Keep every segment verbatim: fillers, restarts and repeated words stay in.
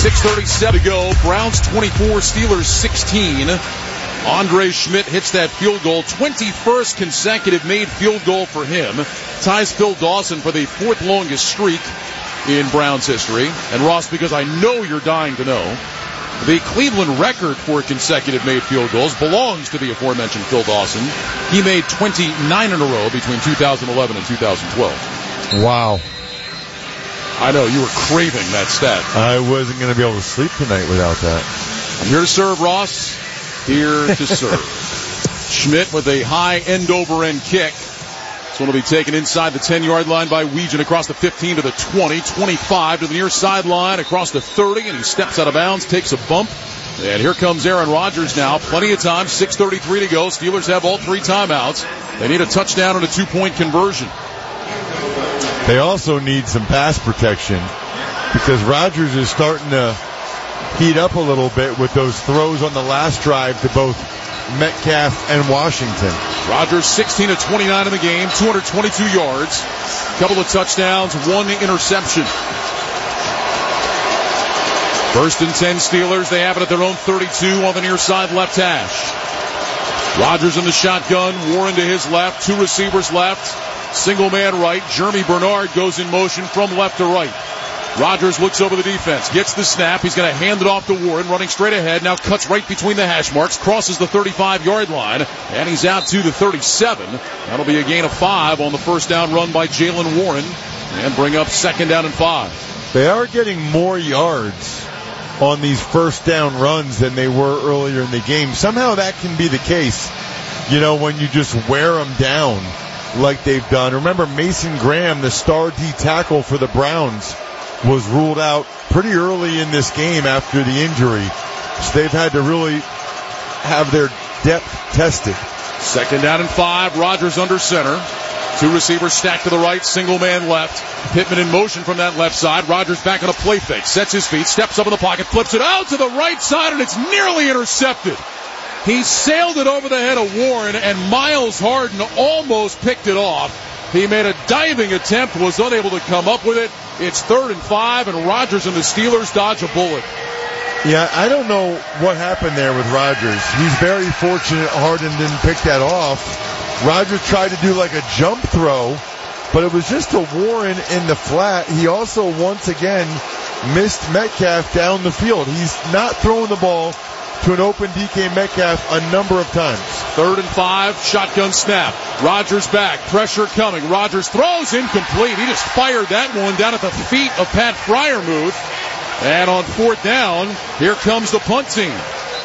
six thirty-seven to go. Browns twenty-four, Steelers sixteen. Andre Schmidt hits that field goal. twenty-first consecutive made field goal for him. Ties Phil Dawson for the fourth longest streak in Browns history. And Ross, because I know you're dying to know, the Cleveland record for consecutive made field goals belongs to the aforementioned Phil Dawson. He made twenty-nine in a row between two thousand eleven and two thousand twelve. Wow. I know, you were craving that stat. I wasn't going to be able to sleep tonight without that. I'm here to serve, Ross. Here to serve. Schmidt with a high end-over-end kick. This one will be taken inside the ten-yard line by Weegan across the fifteen to the twenty, twenty-five to the near sideline, across the thirty, and he steps out of bounds, takes a bump. And here comes Aaron Rodgers now. Plenty of time, six thirty-three to go. Steelers have all three timeouts. They need a touchdown and a two-point conversion. They also need some pass protection because Rodgers is starting to heat up a little bit with those throws on the last drive to both Metcalf and Washington. Rodgers sixteen of twenty-nine in the game, two hundred twenty-two yards, a couple of touchdowns, one interception. First and ten Steelers. They have it at their own thirty-two on the near side left hash. Rodgers in the shotgun, Warren to his left, two receivers left, single man right. Jeremy Bernard goes in motion from left to right. Rodgers looks over the defense, gets the snap. He's going to hand it off to Warren, running straight ahead. Now cuts right between the hash marks, crosses the thirty-five-yard line, and he's out to the thirty-seven. That'll be a gain of five on the first down run by Jaylen Warren and bring up second down and five. They are getting more yards on these first down runs than they were earlier in the game. Somehow that can be the case, you know, when you just wear them down like they've done. Remember, Mason Graham, the star D tackle for the Browns, was ruled out pretty early in this game after the injury. So they've had to really have their depth tested. Second down and five. Rodgers under center. Two receivers stacked to the right, single man left. Pittman in motion from that left side. Rodgers back on a play fake, sets his feet, steps up in the pocket, flips it out to the right side, and it's nearly intercepted. He sailed it over the head of Warren, and Miles Harden almost picked it off. He made a diving attempt, was unable to come up with it. It's third and five, and Rodgers and the Steelers dodge a bullet. Yeah, I don't know what happened there with Rodgers. He's very fortunate Harden didn't pick that off. Rodgers tried to do like a jump throw, but it was just a Warren in the flat. He also, once again, missed Metcalf down the field. He's not throwing the ball to an open D K Metcalf a number of times. Third and five, shotgun snap. Rodgers back, pressure coming. Rodgers throws incomplete. He just fired that one down at the feet of Pat Freiermuth. And on fourth down, here comes the punt team.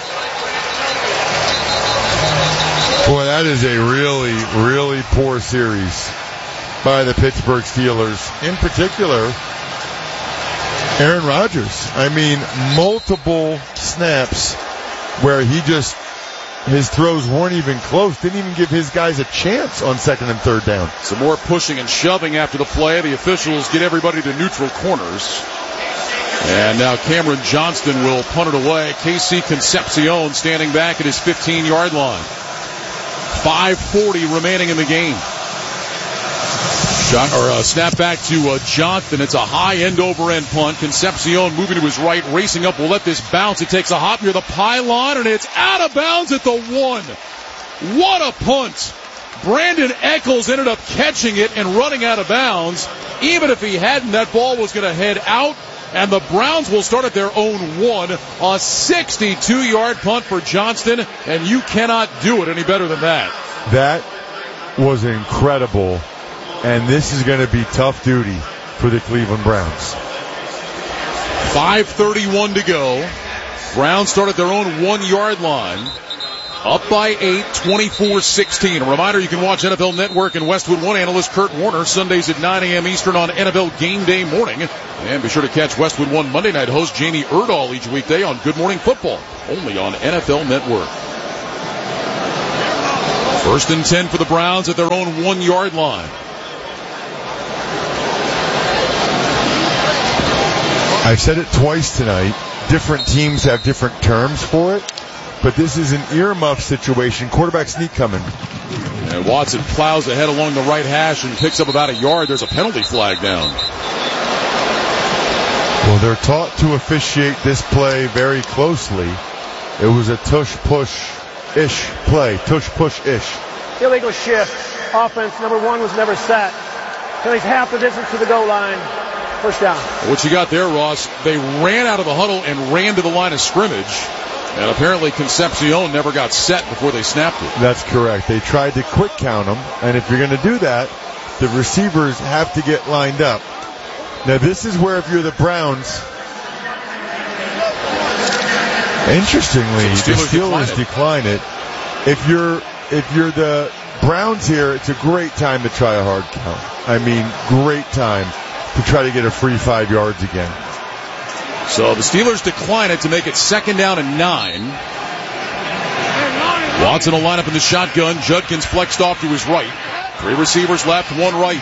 Boy, that is a really, really poor series by the Pittsburgh Steelers. In particular, Aaron Rodgers. I mean, multiple snaps where he just, his throws weren't even close, didn't even give his guys a chance on second and third down. Some more pushing and shoving after the play. The officials get everybody to neutral corners. And now Cameron Johnston will punt it away. Casey Concepcion standing back at his fifteen-yard line. five forty remaining in the game. Shot, or uh, snap back to uh, Johnson. It's a high end-over-end punt. Concepcion moving to his right, racing up, will let this bounce. It takes a hop near the pylon, and it's out of bounds at the one. What a punt. Brandon Echols ended up catching it and running out of bounds. Even if he hadn't, that ball was going to head out, and the Browns will start at their own one. A sixty-two-yard punt for Johnston, and you cannot do it any better than that. That was incredible, and this is going to be tough duty for the Cleveland Browns. five thirty-one to go. Browns start at their own one-yard line. Up by eight, twenty-four sixteen. A reminder, you can watch N F L Network and Westwood One analyst Kurt Warner Sundays at nine a.m. Eastern on N F L Game Day morning. And be sure to catch Westwood One Monday night host Jamie Erdahl each weekday on Good Morning Football, only on N F L Network. First and ten for the Browns at their own one-yard line. I've said it twice tonight. Different teams have different terms for it. But this is an earmuff situation. Quarterback sneak coming. And Watson plows ahead along the right hash and picks up about a yard. There's a penalty flag down. Well, they're taught to officiate this play very closely. It was a tush-push-ish play. Tush-push-ish. Illegal shift. Offense number one was never set. Phillies half the distance to the goal line. First down. What you got there, Ross, they ran out of the huddle and ran to the line of scrimmage. And apparently Concepcion never got set before they snapped it. That's correct. They tried to quick count them. And if you're going to do that, the receivers have to get lined up. Now, this is where if you're the Browns, interestingly, so the Steelers, the Steelers decline it. If you're if you're the Browns here, it's a great time to try a hard count. I mean, great time to try to get a free five yards again. So the Steelers decline it to make it second down and nine. Watson will line up in the shotgun. Judkins flexed off to his right. Three receivers left, one right.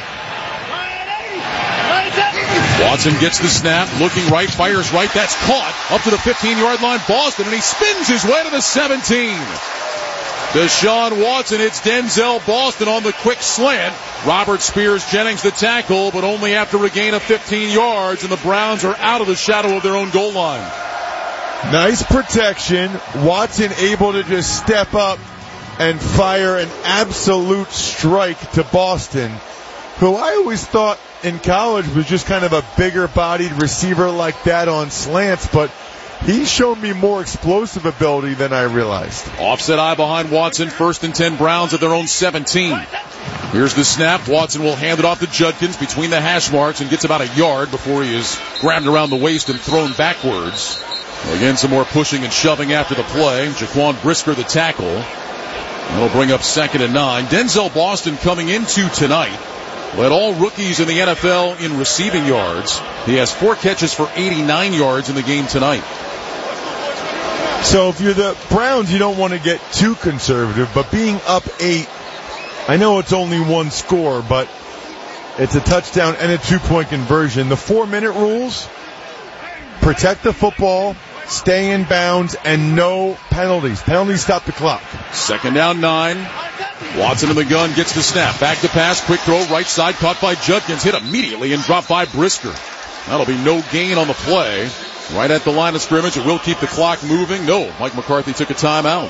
Watson gets the snap, looking right, fires right. That's caught up to the fifteen-yard line. Boston, and he spins his way to the seventeen. Deshaun Watson hits Denzel Boston on the quick slant. Robert Spears Jennings the tackle, but only after a gain of fifteen yards, and the Browns are out of the shadow of their own goal line. Nice protection. Watson able to just step up and fire an absolute strike to Boston, who I always thought in college was just kind of a bigger-bodied receiver like that on slants, but he's shown me more explosive ability than I realized. Offset eye behind Watson. First and ten Browns at their own seventeen. Here's the snap. Watson will hand it off to Judkins between the hash marks and gets about a yard before he is grabbed around the waist and thrown backwards. Again, some more pushing and shoving after the play. Jaquan Brisker the tackle. That'll bring up second and nine. Denzel Boston coming into tonight led all rookies in the N F L in receiving yards. He has four catches for eighty-nine yards in the game tonight. So if you're the Browns, you don't want to get too conservative, but being up eight, I know it's only one score, but it's a touchdown and a two-point conversion. The four-minute rules, protect the football, stay in bounds, and no penalties. Penalties stop the clock. Second down, nine. Watson in the gun, gets the snap. Back to pass, quick throw, right side, caught by Judkins, hit immediately and dropped by Brisker. That'll be no gain on the play. Right at the line of scrimmage, it will keep the clock moving. No, Mike McCarthy took a timeout.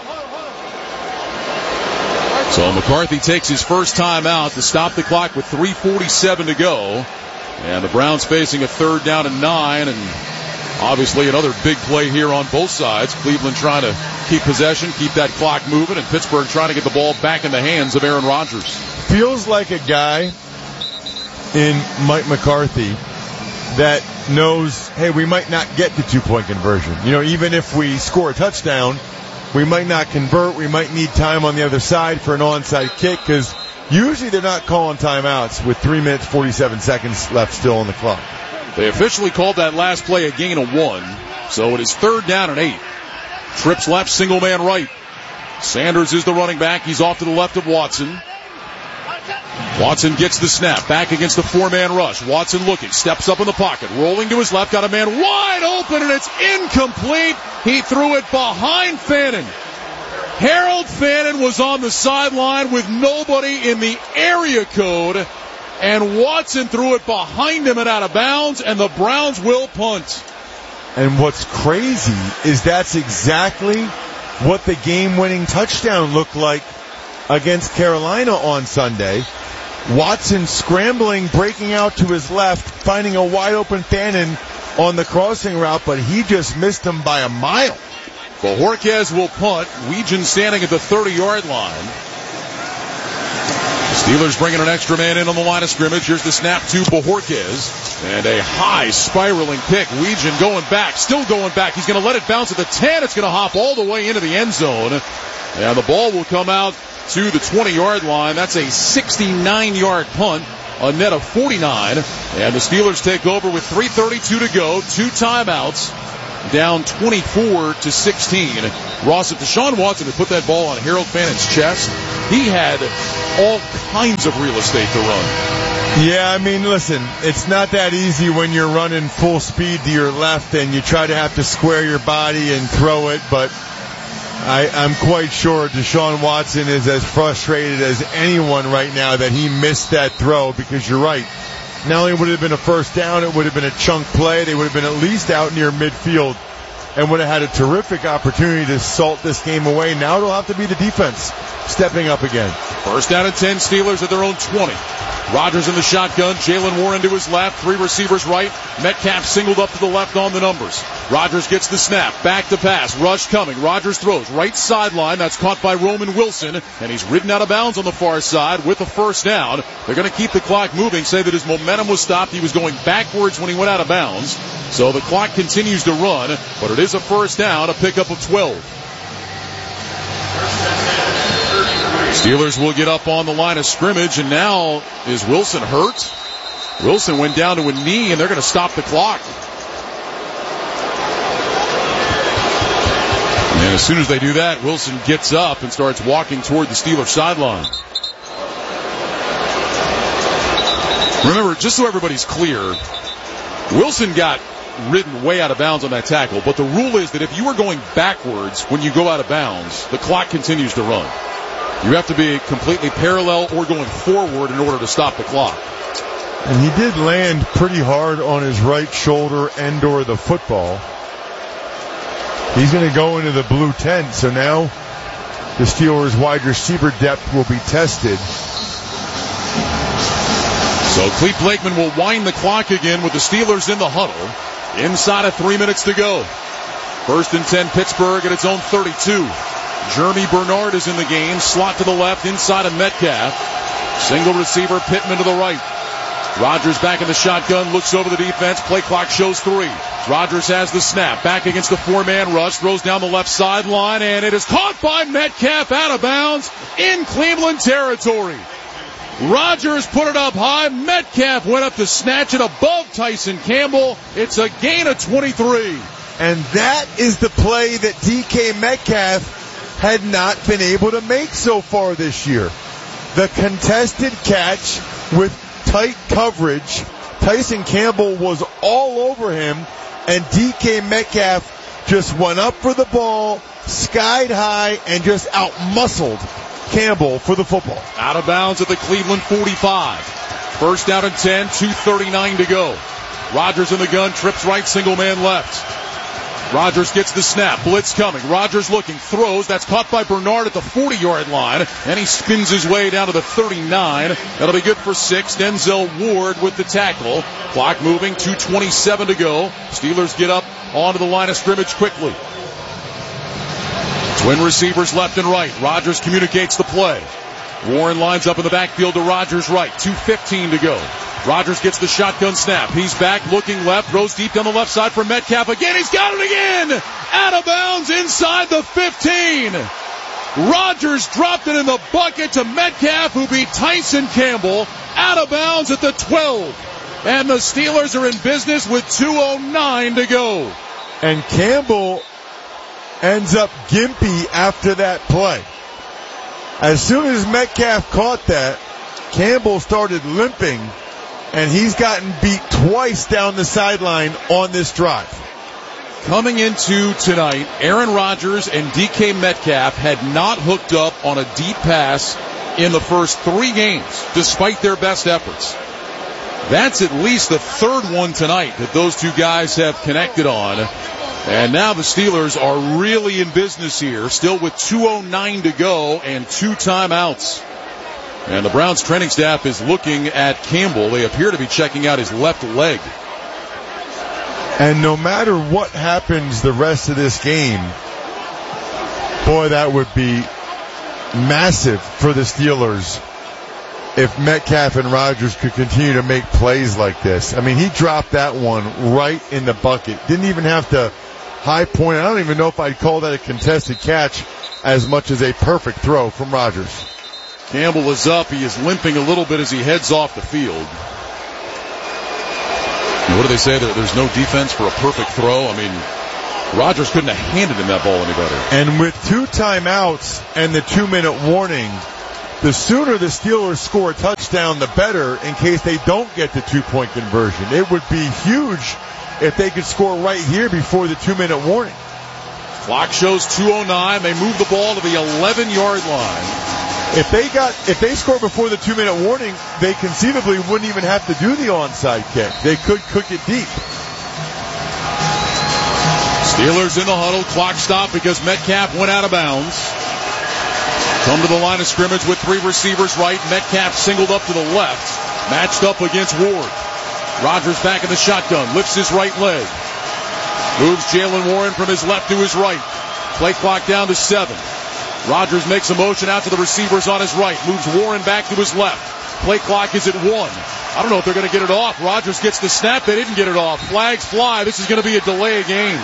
So McCarthy takes his first timeout to stop the clock with three forty-seven to go. And the Browns facing a third down and nine, and obviously another big play here on both sides. Cleveland trying to keep possession, keep that clock moving, and Pittsburgh trying to get the ball back in the hands of Aaron Rodgers. Feels like a guy in Mike McCarthy that knows, hey, we might not get the two-point conversion. You know, even if we score a touchdown, we might not convert. We might need time on the other side for an onside kick, because usually they're not calling timeouts with three minutes, forty-seven seconds left still on the clock. They officially called that last play a gain of one, so it is third down and eight. Trips left, single man right. Sanders is the running back. He's off to the left of Watson. Watson gets the snap, back against the four-man rush. Watson looking, steps up in the pocket, rolling to his left, got a man wide open, and it's incomplete. He threw it behind Fannin. Harold Fannin was on the sideline with nobody in the area code, and Watson threw it behind him and out of bounds, and the Browns will punt. And what's crazy is that's exactly what the game-winning touchdown looked like against Carolina on Sunday. Watson scrambling, breaking out to his left, finding a wide-open Fannin on the crossing route, but he just missed him by a mile. Bojorquez will punt. Weegan standing at the thirty-yard line. Steelers bringing an extra man in on the line of scrimmage. Here's the snap to Bojorquez. And a high spiraling pick. Weegan going back, still going back. He's going to let it bounce at the ten. It's going to hop all the way into the end zone. And the ball will come out to the twenty-yard line. That's a sixty-nine-yard punt, a net of forty-nine. And the Steelers take over with three thirty-two to go, two timeouts, down twenty-four to sixteen. Ross, if Deshaun Watson had put that ball on Harold Fannin's chest, he had all kinds of real estate to run. Yeah, I mean, listen, it's not that easy when you're running full speed to your left and you try to have to square your body and throw it, but I, I'm quite sure Deshaun Watson is as frustrated as anyone right now that he missed that throw, because you're right. not only would it have been a first down, it would have been a chunk play. They would have been at least out near midfield and would have had a terrific opportunity to salt this game away. Now it'll have to be the defense stepping up again. First down and ten, Steelers at their own twenty. Rodgers in the shotgun. Jalen Warren to his left. Three receivers right. Metcalf singled up to the left on the numbers. Rodgers gets the snap. Back to pass. Rush coming. Rodgers throws. Right sideline. That's caught by Roman Wilson. And he's ridden out of bounds on the far side with a first down. They're going to keep the clock moving. Say that his momentum was stopped. He was going backwards when he went out of bounds. So the clock continues to run. But it is a first down. A pickup of twelve. Steelers will get up on the line of scrimmage, and now is Wilson hurt? Wilson went down to a knee, and they're going to stop the clock. And as soon as they do that, Wilson gets up and starts walking toward the Steelers sideline. Remember, just so everybody's clear, Wilson got ridden way out of bounds on that tackle, but the rule is that if you are going backwards when you go out of bounds, the clock continues to run. You have to be completely parallel or going forward in order to stop the clock. And he did land pretty hard on his right shoulder and or the football. He's going to go into the blue tent, so now the Steelers' wide receiver depth will be tested. So Clete Blakeman will wind the clock again with the Steelers in the huddle. Inside of three minutes to go. First and ten, Pittsburgh at its own thirty-two. Jeremy Bernard is in the game. Slot to the left, inside of Metcalf. Single receiver, Pittman to the right. Rodgers back in the shotgun, looks over the defense. Play clock shows three. Rodgers has the snap. Back against the four-man rush. Throws down the left sideline, and it is caught by Metcalf out of bounds in Cleveland territory. Rodgers put it up high. Metcalf went up to snatch it above Tyson Campbell. It's a gain of twenty-three. And that is the play that D K Metcalf had not been able to make so far this year. The contested catch with tight coverage. Tyson Campbell was all over him, and D K Metcalf just went up for the ball, skied high, and just out-muscled Campbell for the football. Out of bounds at the Cleveland forty-five. First down and ten, two thirty-nine to go. Rodgers in the gun, trips right, single man left. Rodgers gets the snap. Blitz coming. Rodgers looking. Throws. That's caught by Bernard at the forty-yard line. And he spins his way down to the thirty-nine. That'll be good for six. Denzel Ward with the tackle. Clock moving. two twenty-seven to go. Steelers get up onto the line of scrimmage quickly. Twin receivers left and right. Rodgers communicates the play. Warren lines up in the backfield to Rodgers' right. two fifteen to go. Rodgers gets the shotgun snap. He's back, looking left, throws deep down the left side for Metcalf again. He's got it again! Out of bounds inside the fifteen. Rodgers dropped it in the bucket to Metcalf, who beat Tyson Campbell out of bounds at the twelve. And the Steelers are in business with two oh nine to go. And Campbell ends up gimpy after that play. As soon as Metcalf caught that, Campbell started limping, and he's gotten beat twice down the sideline on this drive. Coming into tonight, Aaron Rodgers and D K Metcalf had not hooked up on a deep pass in the first three games, despite their best efforts. That's at least the third one tonight that those two guys have connected on. And now the Steelers are really in business here, still with two oh nine to go and two timeouts. And the Browns training staff is looking at Campbell. They appear to be checking out his left leg. And no matter what happens the rest of this game, boy, that would be massive for the Steelers if Metcalf and Rodgers could continue to make plays like this. I mean, he dropped that one right in the bucket. Didn't even have to high point. I don't even know if I'd call that a contested catch as much as a perfect throw from Rodgers. Campbell is up. He is limping a little bit as he heads off the field. What do they say? There's no defense for a perfect throw. I mean, Rodgers couldn't have handed him that ball any better. And with two timeouts and the two-minute warning, the sooner the Steelers score a touchdown, the better in case they don't get the two-point conversion. It would be huge if they could score right here before the two-minute warning. Clock shows two oh nine. They move the ball to the eleven-yard line. If they got, if they scored before the two-minute warning, they conceivably wouldn't even have to do the onside kick. They could cook it deep. Steelers in the huddle. Clock stopped because Metcalf went out of bounds. Come to the line of scrimmage with three receivers right. Metcalf singled up to the left, matched up against Ward. Rodgers back in the shotgun, lifts his right leg. Moves Jaylen Warren from his left to his right. Play clock down to seven. Rodgers makes a motion out to the receivers on his right. Moves Warren back to his left. Play clock is at one. I don't know if they're going to get it off. Rodgers gets the snap. They didn't get it off. Flags fly. This is going to be a delay of game.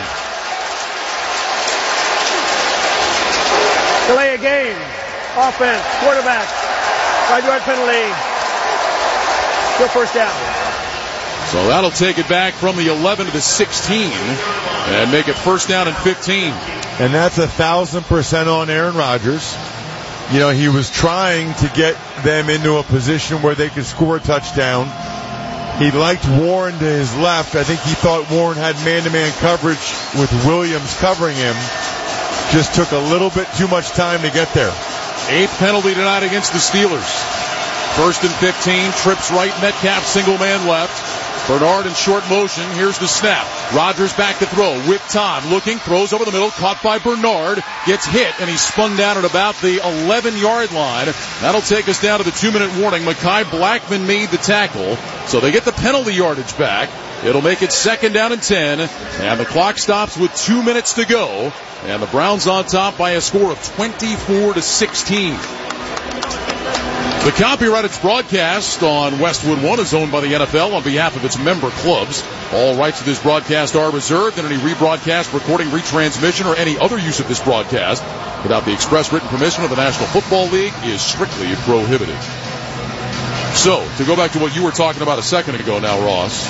Delay of game. Offense. Quarterback. Five-yard penalty. Still first down. So that'll take it back from the eleven to the sixteen and make it first down and fifteen. And that's a thousand percent on Aaron Rodgers. You know, he was trying to get them into a position where they could score a touchdown. He liked Warren to his left. I think he thought Warren had man-to-man coverage with Williams covering him. Just took a little bit too much time to get there. Eighth penalty tonight against the Steelers. First and fifteen, trips right, Metcalf single man left. Bernard in short motion. Here's the snap. Rodgers back to throw with time. Looking, throws over the middle. Caught by Bernard. Gets hit, and he's spun down at about the eleven-yard line. That'll take us down to the two-minute warning. Mekhi Blackman made the tackle, so they get the penalty yardage back. It'll make it second down and ten, and the clock stops with two minutes to go, and the Browns on top by a score of twenty-four to sixteen. The copyrighted broadcast on Westwood One is owned by the N F L on behalf of its member clubs. All rights to this broadcast are reserved, and any rebroadcast, recording, retransmission, or any other use of this broadcast without the express written permission of the National Football League is strictly prohibited. So, to go back to what you were talking about a second ago now, Ross,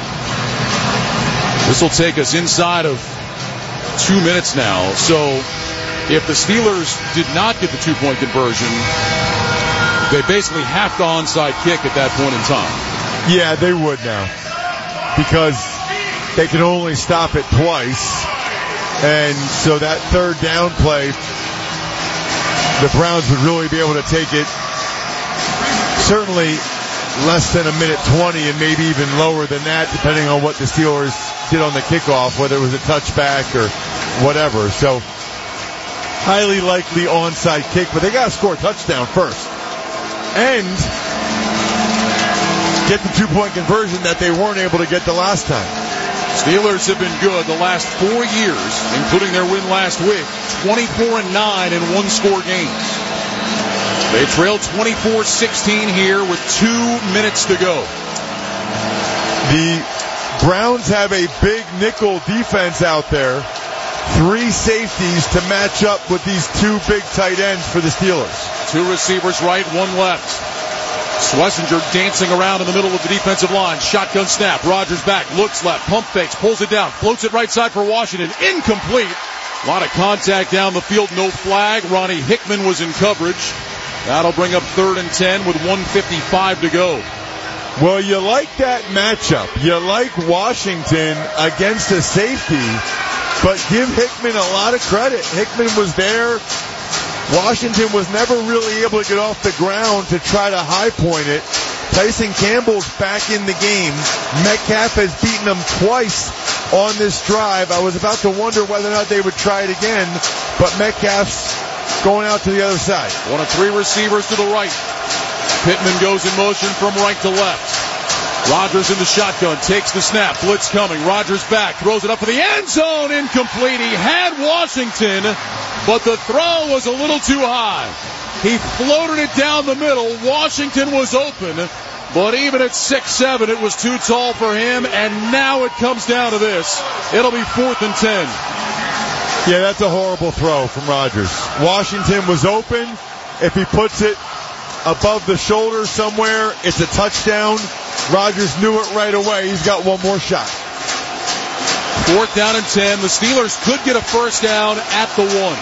this will take us inside of two minutes now. So, if the Steelers did not get the two-point conversion, they basically have to onside kick at that point in time. Yeah, they would now. Because they can only stop it twice. And so that third down play, the Browns would really be able to take it certainly less than a minute twenty and maybe even lower than that, depending on what the Steelers did on the kickoff, whether it was a touchback or whatever. So highly likely onside kick, but they got to score a touchdown first. And get the two-point conversion that they weren't able to get the last time. Steelers have been good the last four years, including their win last week, twenty-four and nine in one-score games. They trail twenty-four sixteen here with two minutes to go. The Browns have a big nickel defense out there. Three safeties to match up with these two big tight ends for the Steelers. Two receivers right, one left. Schlesinger dancing around in the middle of the defensive line. Shotgun snap. Rodgers back. Looks left. Pump fakes. Pulls it down. Floats it right side for Washington. Incomplete. A lot of contact down the field. No flag. Ronnie Hickman was in coverage. That'll bring up third and ten with one fifty-five to go. Well, you like that matchup. You like Washington against a safety, but give Hickman a lot of credit. Hickman was there. Washington was never really able to get off the ground to try to high point it. Tyson Campbell's back in the game. Metcalf has beaten them twice on this drive. I was about to wonder whether or not they would try it again, but Metcalf's going out to the other side. One of three receivers to the right. Pittman goes in motion from right to left. Rodgers in the shotgun, takes the snap, blitz coming, Rodgers back, throws it up for the end zone, incomplete. He had Washington, but the throw was a little too high. He floated it down the middle. Washington was open, but even at six seven, it was too tall for him, and now it comes down to this. It'll be fourth and ten. Yeah, that's a horrible throw from Rodgers. Washington was open. If he puts it above the shoulder somewhere, it's a touchdown. Rodgers knew it right away. He's got one more shot. Fourth down and ten. The Steelers could get a first down at the one.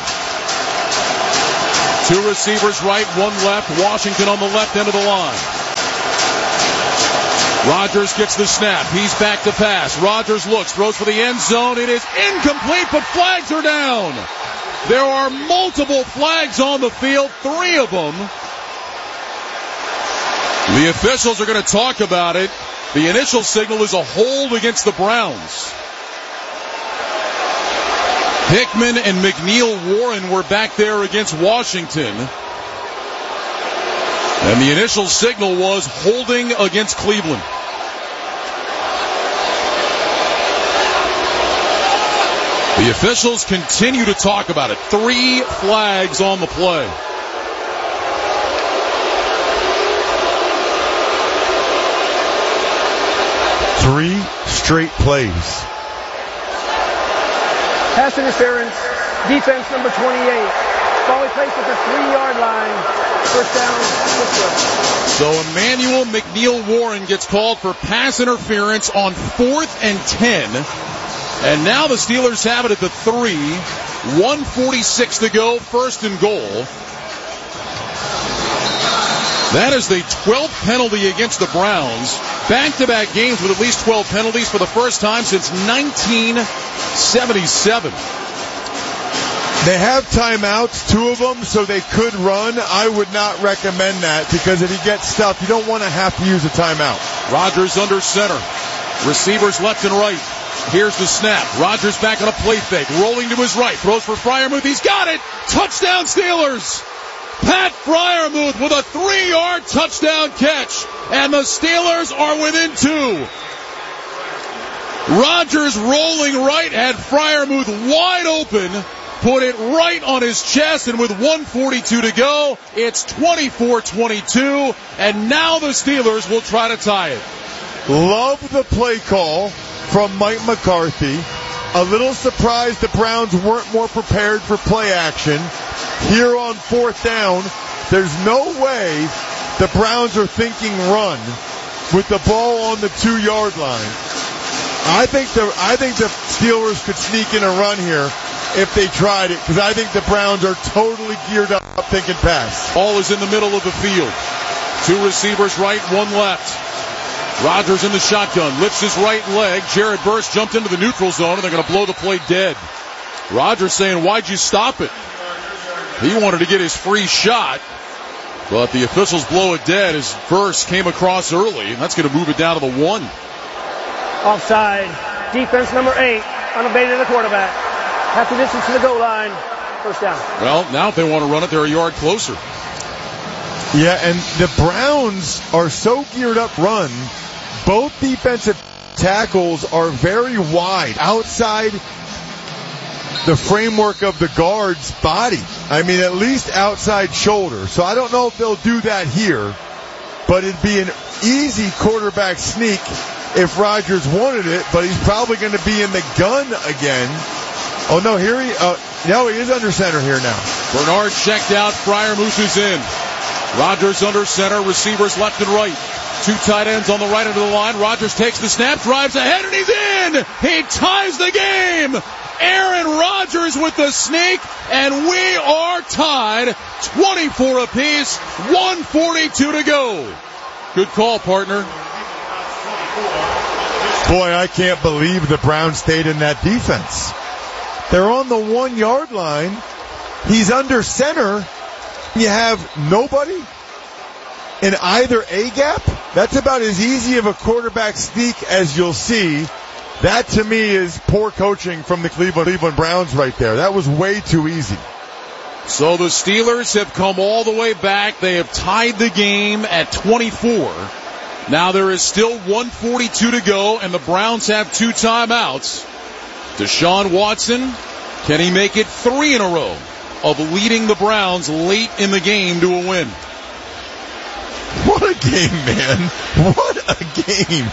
Two receivers right, one left. Washington on the left end of the line. Rodgers gets the snap. He's back to pass. Rodgers looks, throws for the end zone. It is incomplete, but flags are down. There are multiple flags on the field, three of them. The officials are going to talk about it. The initial signal is a hold against the Browns. Hickman and McNeil Warren were back there against Washington. And the initial signal was holding against Cleveland. The officials continue to talk about it. Three flags on the play. Three straight plays. Pass interference, defense number twenty-eight. Ball placed at the three-yard line. First down, Pittsburgh. So Emmanuel McNeil Warren gets called for pass interference on fourth and ten. And now the Steelers have it at the three. one forty-six to go, first and goal. That is the twelfth penalty against the Browns. Back-to-back games with at least twelve penalties for the first time since nineteen seventy-seven. They have timeouts, two of them, so they could run. I would not recommend that because if he gets stuffed, you don't want to have to use a timeout. Rodgers under center. Receivers left and right. Here's the snap. Rodgers back on a play fake. Rolling to his right. Throws for Freiermuth. He's got it. Touchdown Steelers. Pat Freiermuth with a three-yard touchdown catch. And the Steelers are within two. Rodgers rolling right had Freiermuth wide open. Put it right on his chest, and with one forty-two to go, it's twenty-four twenty-two, and now the Steelers will try to tie it. Love the play call from Mike McCarthy. A little surprised the Browns weren't more prepared for play action. Here on fourth down, there's no way the Browns are thinking run with the ball on the two-yard line. I think the I think the Steelers could sneak in a run here if they tried it, because I think the Browns are totally geared up thinking pass. Ball is in the middle of the field. Two receivers right, one left. Rodgers in the shotgun, lifts his right leg. Jared Verse jumped into the neutral zone, and they're going to blow the play dead. Rodgers saying, why'd you stop it? He wanted to get his free shot, but the officials blow it dead as Verse came across early, and that's going to move it down to the one. Offside. Defense number eight. Unabated the quarterback. Half the distance to the goal line. First down. Well, now if they want to run it, they're a yard closer. Yeah, and the Browns are so geared up run. Both defensive tackles are very wide outside the framework of the guard's body. I mean, at least outside shoulder. So I don't know if they'll do that here, but it'd be an easy quarterback sneak if Rodgers wanted it, but he's probably going to be in the gun again. Oh, no, here he, uh, no, he is under center here now. Bernard checked out. Freiermuth is in. Rodgers under center. Receivers left and right. Two tight ends on the right end of the line. Rodgers takes the snap, drives ahead, and he's in. He ties the game. Aaron Rodgers with the sneak, and we are tied. twenty-four apiece. one forty-two to go. Good call, partner. Boy, I can't believe the Browns stayed in that defense. They're on the one-yard line. He's under center. You have nobody in either A-gap. That's about as easy of a quarterback sneak as you'll see. That, to me, is poor coaching from the Cleveland, Cleveland Browns right there. That was way too easy. So the Steelers have come all the way back. They have tied the game at twenty-four. Now there is still one forty-two to go, and the Browns have two timeouts. Deshaun Watson, can he make it three in a row of leading the Browns late in the game to a win? What a game, man. What a game.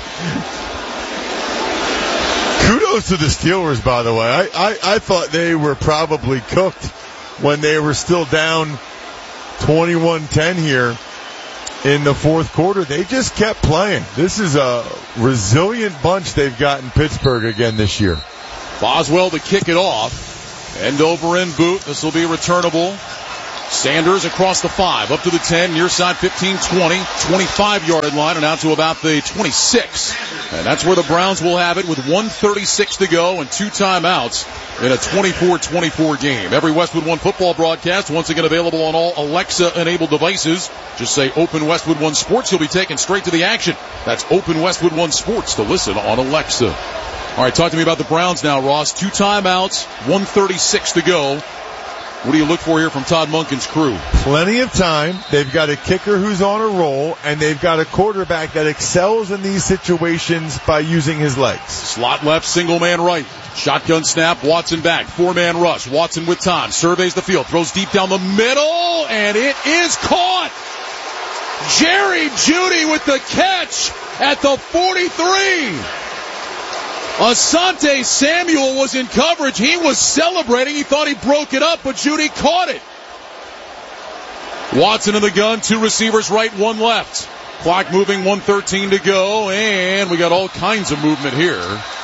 Kudos to the Steelers, by the way. I, I, I thought they were probably cooked when they were still down twenty-one ten here in the fourth quarter. They just kept playing. This is a resilient bunch they've got in Pittsburgh again this year. Boswell to kick it off. End over end boot. This will be returnable. Sanders across the five, up to the ten, near side fifteen, twenty, twenty-five-yard line, and out to about the twenty-six. And that's where the Browns will have it with one thirty-six to go and two timeouts in a twenty-four twenty-four game. Every Westwood One football broadcast, once again available on all Alexa-enabled devices. Just say Open Westwood One Sports. You'll be taken straight to the action. That's Open Westwood One Sports to listen on Alexa. All right, talk to me about the Browns now, Ross. Two timeouts, one thirty-six to go. What do you look for here from Todd Monken's crew? Plenty of time. They've got a kicker who's on a roll, and they've got a quarterback that excels in these situations by using his legs. Slot left, single man right. Shotgun snap, Watson back. Four-man rush. Watson with time. Surveys the field. Throws deep down the middle, and it is caught. Jerry Jeudy with the catch at the forty-three. Asante Samuel was in coverage. He was celebrating. He thought he broke it up, but Jeudy caught it. Watson in the gun. Two receivers right, one left. Clock moving, one thirteen to go, and we got all kinds of movement here.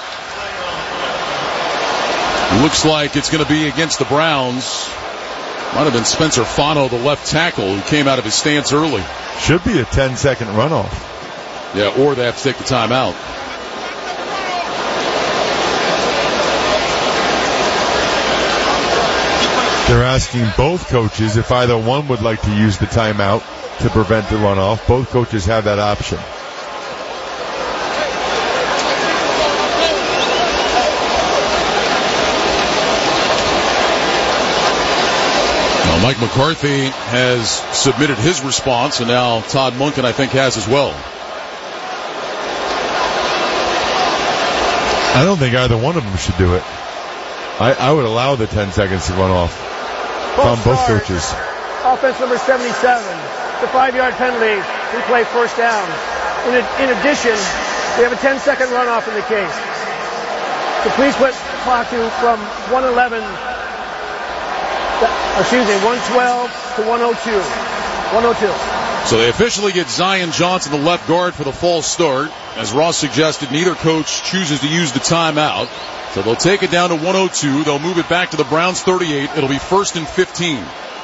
Looks like it's going to be against the Browns. Might have been Spencer Fano, the left tackle, who came out of his stance early. Should be a ten-second runoff. Yeah, or they have to take the timeout. They're asking both coaches if either one would like to use the timeout to prevent the runoff. Both coaches have that option. Well, Mike McCarthy has submitted his response, and now Todd Monken, I think, has as well. I don't think either one of them should do it. I, I would allow the ten seconds to run off. On both coaches. Offense number seventy-seven. The five-yard penalty. We play first down. In, a, in addition, we have a ten-second runoff in the case. So please put the clock to from one eleven, excuse me, one twelve to one oh two. one oh two. So they officially get Zion Johnson, the left guard, for the false start. As Ross suggested, neither coach chooses to use the timeout. So they'll take it down to one oh two. They'll move it back to the Browns thirty-eight. It'll be first and fifteen.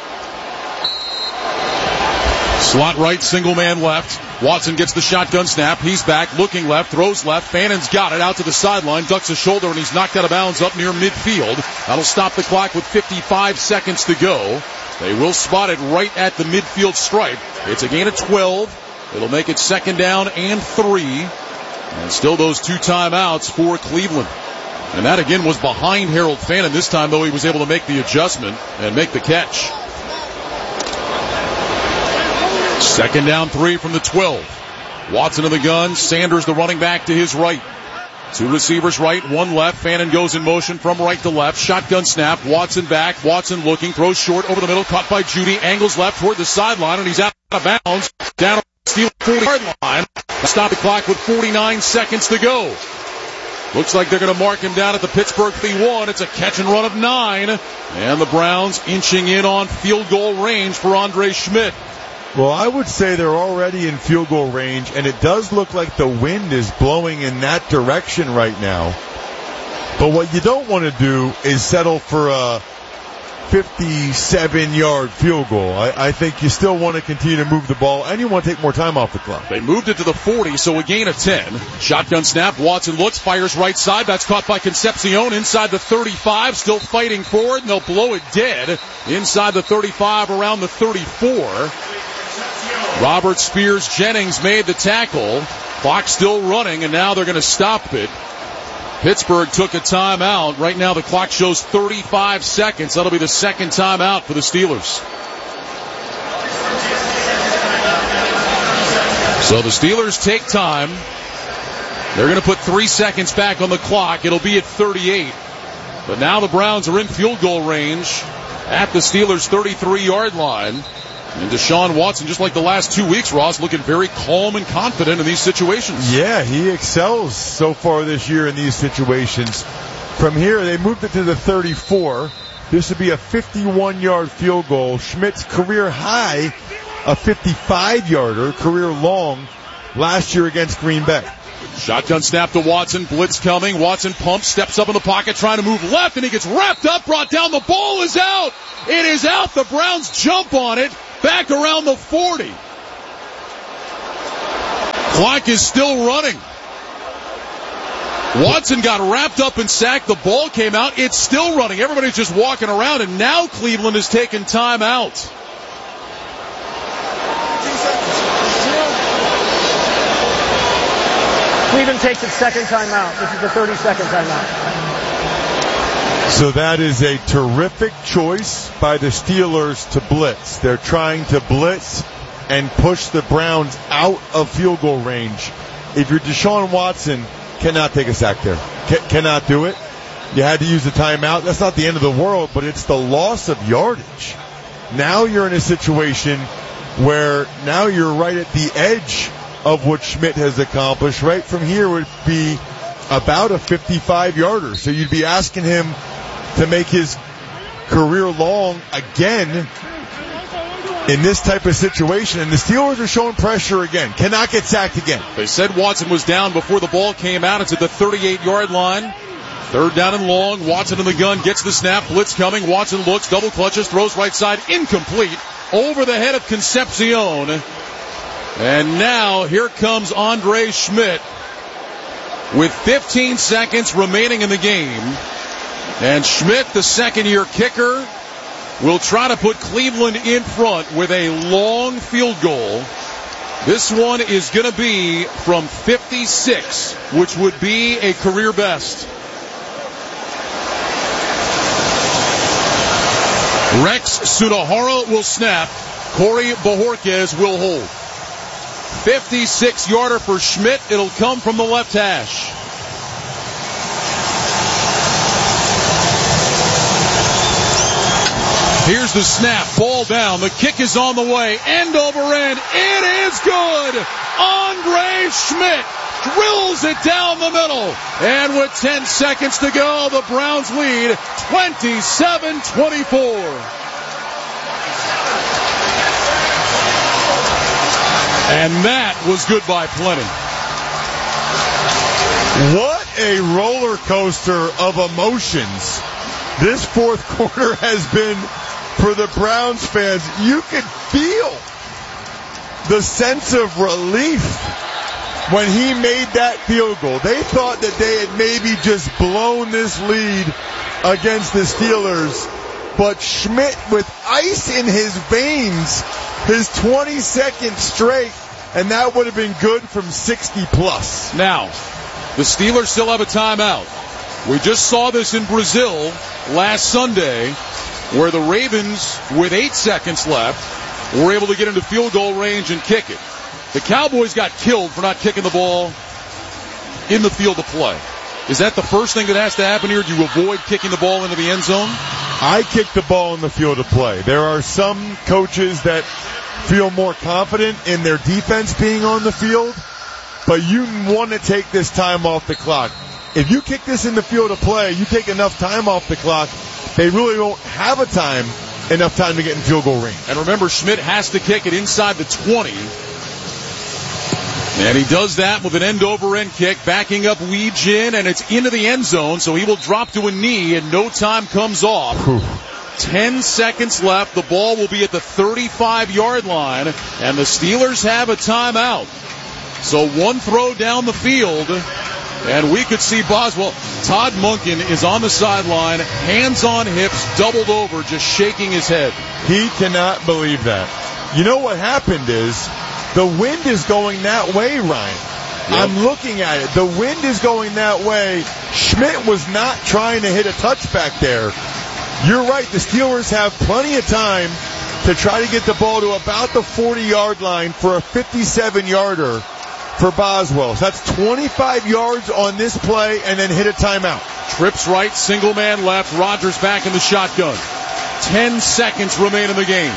Slot right, single man left. Watson gets the shotgun snap. He's back, looking left, throws left. Fannon's got it out to the sideline, ducks his shoulder, and he's knocked out of bounds up near midfield. That'll stop the clock with fifty-five seconds to go. They will spot it right at the midfield stripe. It's a gain of twelve. It'll make it second down and three. And still those two timeouts for Cleveland. And that again was behind Harold Fannin. This time, though, he was able to make the adjustment and make the catch. Second down, three from the twelve. Watson in the gun. Sanders, the running back, to his right. Two receivers right, one left. Fannin goes in motion from right to left. Shotgun snap. Watson back. Watson looking. Throws short over the middle. Caught by Jeudy. Angles left toward the sideline, and he's out of bounds. Down the forty-yard line. Stop the clock with forty-nine seconds to go. Looks like they're going to mark him down at the Pittsburgh P one. It's a catch and run of nine. And the Browns inching in on field goal range for Andre Schmidt. Well, I would say they're already in field goal range, and it does look like the wind is blowing in that direction right now. But what you don't want to do is settle for a fifty-seven-yard field goal. I, I think you still want to continue to move the ball, and you want to take more time off the clock. They moved it to the forty, so a gain of ten. Shotgun snap. Watson looks, fires right side. That's caught by Concepcion inside the thirty-five. Still fighting forward, and they'll blow it dead inside the thirty-five, around the thirty-four. Robert Spears Jennings made the tackle. Clock still running, and now they're going to stop it. Pittsburgh took a timeout. Right now the clock shows thirty-five seconds. That'll be the second timeout for the Steelers. So the Steelers take time. They're going to put three seconds back on the clock. It'll be at thirty-eight. But now the Browns are in field goal range at the Steelers' thirty-three-yard line. And Deshaun Watson, just like the last two weeks, Ross, looking very calm and confident in these situations. Yeah, he excels so far this year in these situations. From here, they moved it to the thirty-four. This would be a fifty-one-yard field goal. Schmidt's career high, a fifty-five-yarder, career long, last year against Green Bay. Shotgun snap to Watson. Blitz coming. Watson pumps, steps up in the pocket, trying to move left, and he gets wrapped up, brought down. The ball is out. It is out. The Browns jump on it. Back around the forty. Clock is still running. Watson got wrapped up and sacked. The ball came out. It's still running. Everybody's just walking around, and now Cleveland has taken time out. Cleveland takes its second timeout. This is the thirty-second timeout. So that is a terrific choice by the Steelers to blitz. They're trying to blitz and push the Browns out of field goal range. If you're Deshaun Watson, cannot take a sack there. C- cannot do it. You had to use the timeout. That's not the end of the world, but it's the loss of yardage. Now you're in a situation where now you're right at the edge of what Schmidt has accomplished. Right from here would be about a fifty-five yarder. So you'd be asking him to make his career long again in this type of situation. And the Steelers are showing pressure again. Cannot get sacked again. They said Watson was down before the ball came out. It's at the thirty-eight-yard line. Third down and long. Watson in the gun. Gets the snap. Blitz coming. Watson looks. Double clutches. Throws right side. Incomplete. Over the head of Concepcion. And now here comes Andre Schmidt with fifteen seconds remaining in the game. And Schmidt, the second-year kicker, will try to put Cleveland in front with a long field goal. This one is going to be from fifty-six, which would be a career best. Rex Sunahara will snap. Corey Bojorquez will hold. fifty-six-yarder for Schmidt. It'll come from the left hash. Here's the snap. Ball down. The kick is on the way. End over end. It is good. Andre Schmidt drills it down the middle. And with ten seconds to go, the Browns lead twenty-seven twenty-four. And that was good by plenty. What a roller coaster of emotions this fourth quarter has been for the Browns fans. You could feel the sense of relief when he made that field goal. They thought that they had maybe just blown this lead against the Steelers, but Schmidt, with ice in his veins, his twenty-second straight, and that would have been good from sixty plus. Now, the Steelers still have a timeout. We just saw this in Brazil last Sunday, where the Ravens, with eight seconds left, were able to get into field goal range and kick it. The Cowboys got killed for not kicking the ball in the field of play. Is that the first thing that has to happen here? Do you avoid kicking the ball into the end zone? I kick the ball in the field of play. There are some coaches that feel more confident in their defense being on the field, but you want to take this time off the clock. If you kick this in the field of play, you take enough time off the clock, they really don't have a time, enough time to get in field goal range. And remember, Schmidt has to kick it inside the twenty. And he does that with an end-over-end kick, backing up Wee Jin, and it's into the end zone, so he will drop to a knee, and no time comes off. Whew. Ten seconds left. The ball will be at the thirty-five-yard line, and the Steelers have a timeout. So one throw down the field, and we could see Boswell. Todd Monken is on the sideline, hands on hips, doubled over, just shaking his head. He cannot believe that. You know what happened is, the wind is going that way, Ryan. Yep. I'm looking at it. The wind is going that way. Schmidt was not trying to hit a touchback there. You're right. The Steelers have plenty of time to try to get the ball to about the forty-yard line for a fifty-seven-yarder for Boswell. So that's twenty-five yards on this play and then hit a timeout. Trips right, single man left. Rodgers back in the shotgun. Ten seconds remain in the game.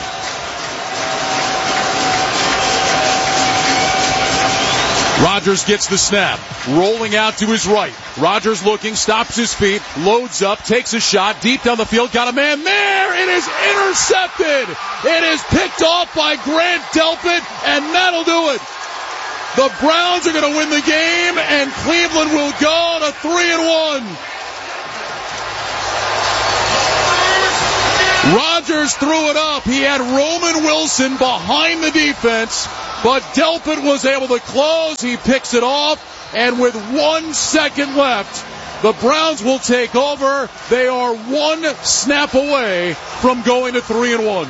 Rodgers gets the snap, rolling out to his right. Rodgers looking, stops his feet, loads up, takes a shot, deep down the field, got a man there. It is intercepted. It is picked off by Grant Delpit, and that'll do it. The Browns are going to win the game, and Cleveland will go to three and one. Rodgers threw it up. He had Roman Wilson behind the defense, but Delpit was able to close. He picks it off, and with one second left, the Browns will take over. They are one snap away from going to three and one.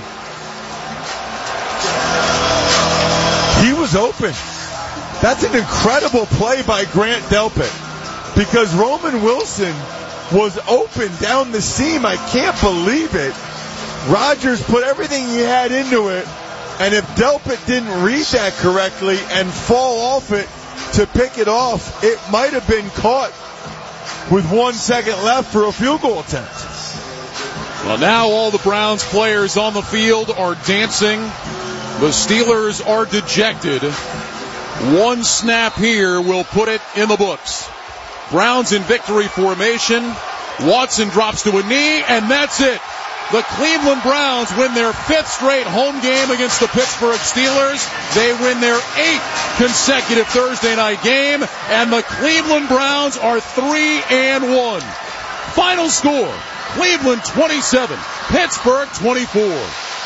He was open. That's an incredible play by Grant Delpit, because Roman Wilson was open down the seam. I can't believe it. Rodgers put everything he had into it, and if Delpit didn't read that correctly and fall off it to pick it off, it might have been caught with one second left for a field goal attempt. Well, now all the Browns players on the field are dancing. The Steelers are dejected. One snap here will put it in the books. Browns in victory formation. Watson drops to a knee, and that's it. The Cleveland Browns win their fifth straight home game against the Pittsburgh Steelers. They win their eighth consecutive Thursday night game, and the Cleveland Browns are three and one. Final score, Cleveland twenty-seven, Pittsburgh twenty-four.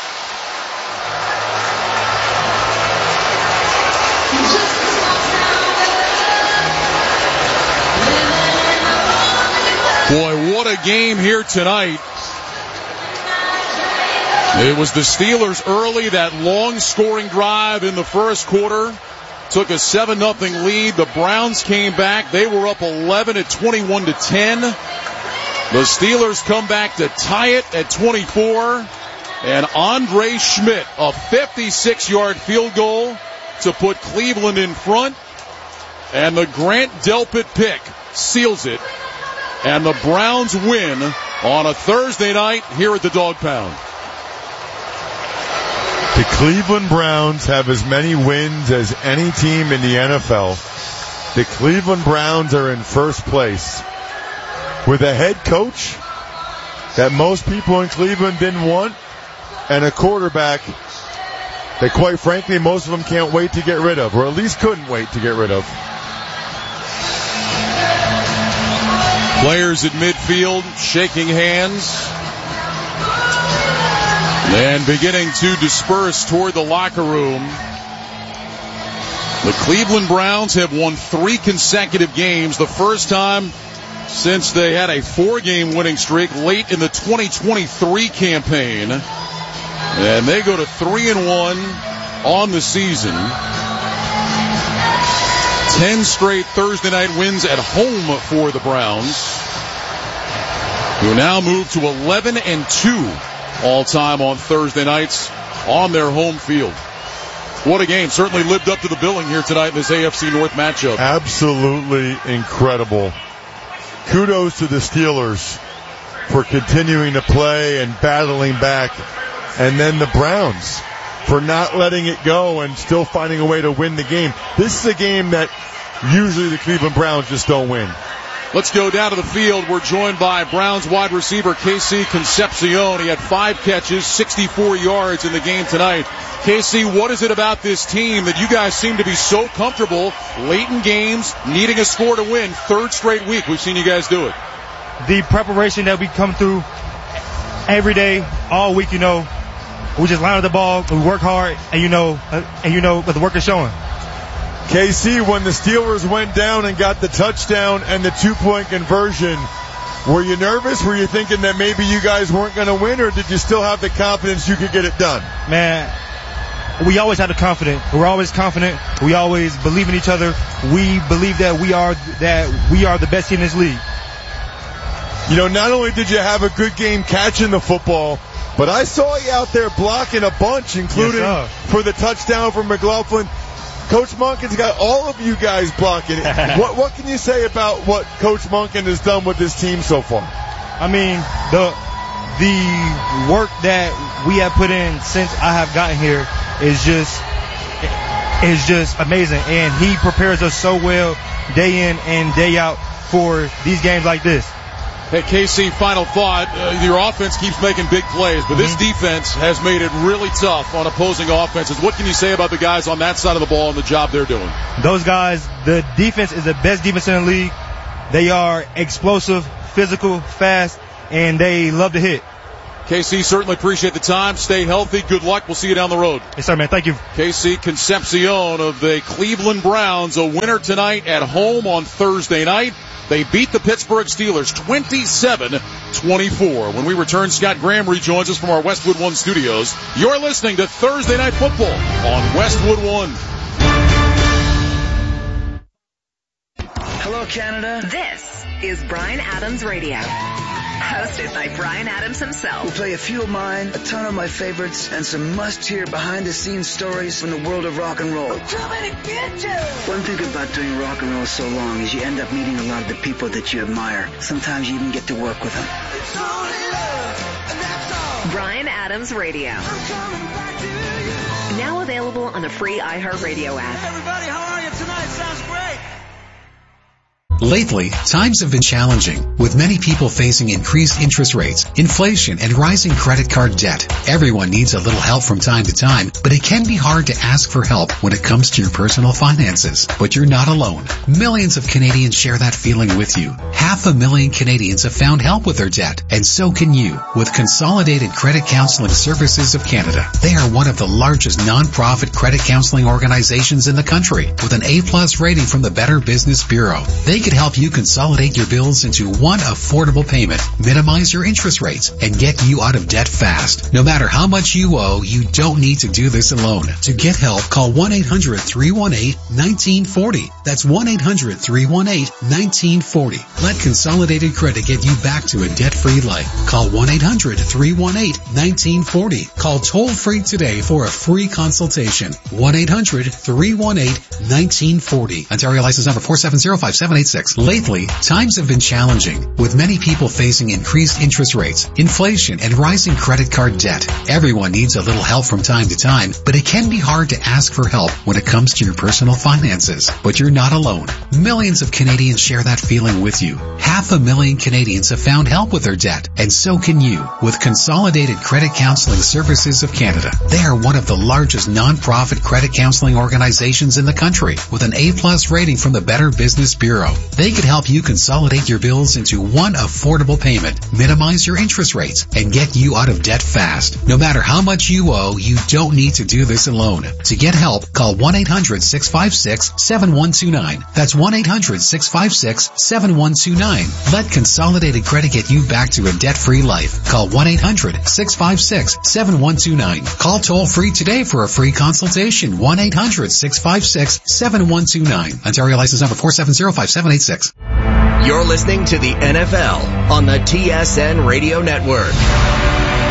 Boy, what a game here tonight. It was the Steelers early, that long scoring drive in the first quarter. Took a seven nothing lead. The Browns came back. They were up eleven at twenty-one to ten. The Steelers come back to tie it at twenty-four. And Andre Schmidt, a fifty-six yard field goal to put Cleveland in front. And the Grant Delpit pick seals it. And the Browns win on a Thursday night here at the Dog Pound. The Cleveland Browns have as many wins as any team in the N F L. The Cleveland Browns are in first place with a head coach that most people in Cleveland didn't want, and a quarterback that, quite frankly, most of them can't wait to get rid of, or at least couldn't wait to get rid of. Players at midfield shaking hands and beginning to disperse toward the locker room. The Cleveland Browns have won three consecutive games, the first time since they had a four-game winning streak late in the twenty twenty-three campaign. And they go to three and one on the season. Ten straight Thursday night wins at home for the Browns, who now move to eleven and two all-time on Thursday nights on their home field. What a game. Certainly lived up to the billing here tonight in this A F C North matchup. Absolutely incredible. Kudos to the Steelers for continuing to play and battling back. And then the Browns for not letting it go and still finding a way to win the game. This is a game that usually the Cleveland Browns just don't win. Let's go down to the field. We're joined by Browns wide receiver K C Concepcion. He had five catches, sixty-four yards in the game tonight. K C, what is it about this team that you guys seem to be so comfortable late in games, needing a score to win? Third straight week we've seen you guys do it. The preparation that we come through every day, all week, you know, we just line up the ball, we work hard, and you know, and you know what the work is showing. K C, when the Steelers went down and got the touchdown and the two-point conversion, were you nervous? Were you thinking that maybe you guys weren't going to win, or did you still have the confidence you could get it done? Man, we always have the confidence. We're always confident. We always believe in each other. We believe that we are that we are the best team in this league. You know, not only did you have a good game catching the football, but I saw you out there blocking a bunch, including yes, for the touchdown from McLaughlin. Coach Monken's got all of you guys blocking it. what, what can you say about what Coach Monken has done with this team so far? I mean, the the work that we have put in since I have gotten here is just is just amazing, and he prepares us so well day in and day out for these games like this. Hey, K C, final thought. Uh, your offense keeps making big plays, but this Mm-hmm. defense has made it really tough on opposing offenses. What can you say about the guys on that side of the ball and the job they're doing? Those guys, the defense is the best defense in the league. They are explosive, physical, fast, and they love to hit. K C, certainly appreciate the time. Stay healthy. Good luck. We'll see you down the road. Yes, sir, man. Thank you. K C Concepcion of the Cleveland Browns, a winner tonight at home on Thursday night. They beat the Pittsburgh Steelers twenty-seven twenty-four. When we return, Scott Graham rejoins us from our Westwood One studios. You're listening to Thursday Night Football on Westwood One. Hello, Canada. This is Bryan Adams Radio. Hosted by Bryan Adams himself. We'll play a few of mine, a ton of my favorites, and some must-hear behind-the-scenes stories from the world of rock and roll. One thing about doing rock and roll so long is you end up meeting a lot of the people that you admire. Sometimes you even get to work with them. Bryan Adams Radio. Now available on the free iHeartRadio app. Everybody, how are you tonight? Sounds great. Lately, times have been challenging, with many people facing increased interest rates, inflation, and rising credit card debt. Everyone needs a little help from time to time, but it can be hard to ask for help when it comes to your personal finances. But you're not alone. Millions of Canadians share that feeling with you. Half a million Canadians have found help with their debt, and so can you, with Consolidated Credit Counseling Services of Canada. They are one of the largest non-profit credit counseling organizations in the country, with an A-plus rating from the Better Business Bureau. They can help you consolidate your bills into one affordable payment, minimize your interest rates, and get you out of debt fast. No matter how much you owe, you don't need to do this alone. To get help, call one eight hundred three one eight one nine four zero. That's one eight hundred three one eight one nine four zero. Let Consolidated Credit get you back to a debt-free life. Call one eight hundred three one eight one nine four zero. Call toll-free today for a free consultation. one eight hundred three one eight one nine four zero. Ontario license number four seven zero five seven eight six. Lately, times have been challenging, with many people facing increased interest rates, inflation, and rising credit card debt. Everyone needs a little help from time to time, but it can be hard to ask for help when it comes to your personal finances. But you're not alone. Millions of Canadians share that feeling with you. Half a million Canadians have found help with their debt, and so can you, with Consolidated Credit Counseling Services of Canada. They are one of the largest non-profit credit counseling organizations in the country, with an A-plus rating from the Better Business Bureau. They could help you consolidate your bills into one affordable payment, minimize your interest rates, and get you out of debt fast. No matter how much you owe, you don't need to do this alone. To get help, call one eight hundred six five six seven one two nine. That's one eight hundred six five six seven one two nine. Let Consolidated Credit get you back to a debt-free life. Call one eight hundred six five six seven one two nine. Call toll-free today for a free consultation. one eight hundred six five six seven one two nine. Ontario license number four seven zero five seven eight six. You're listening to the N F L on the T S N Radio Network.